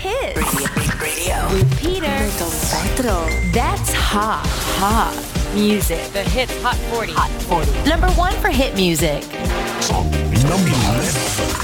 hits. Radio. With Peter. Petro. That's hot music. The Hits Hot 40. Hot 40. Number 1 for hit music. Number